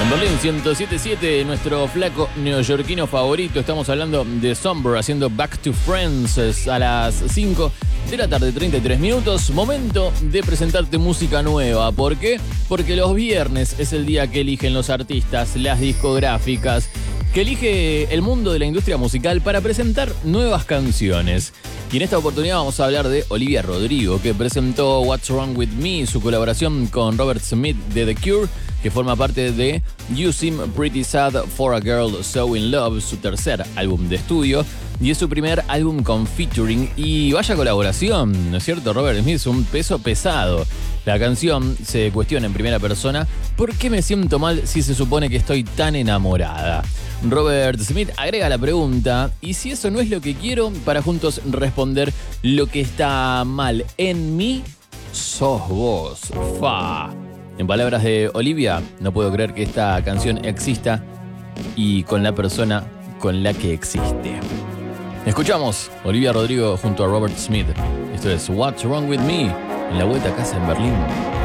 En Berlín 107.7, nuestro flaco neoyorquino favorito. Estamos hablando de Somber haciendo Back to Friends a las 5 de la tarde, 33 minutos. Momento de presentarte música nueva. ¿Por qué? Porque los viernes es el día que eligen los artistas, las discográficas, que elige el mundo de la industria musical para presentar nuevas canciones. Y en esta oportunidad vamos a hablar de Olivia Rodrigo, que presentó What's Wrong With Me, su colaboración con Robert Smith de The Cure, que forma parte de You Seem Pretty Sad for a Girl So In Love, su tercer álbum de estudio, y es su primer álbum con featuring, y vaya colaboración, ¿no es cierto? Robert Smith es un peso pesado. La canción se cuestiona en primera persona: ¿por qué me siento mal si se supone que estoy tan enamorada? Robert Smith agrega la pregunta: ¿y si eso no es lo que quiero? Para juntos responder: lo que está mal en mí sos vos. Fa. En palabras de Olivia, no puedo creer que esta canción exista y con la persona con la que existe. Escuchamos Olivia Rodrigo junto a Robert Smith. Esto es What's Wrong With Me en la vuelta a casa en Berlín.